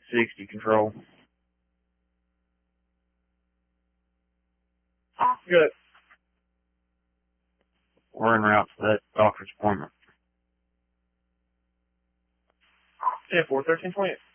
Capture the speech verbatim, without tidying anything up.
sixty control. Good. We're en route to that doctor's appointment. ten four, thirteen twenty.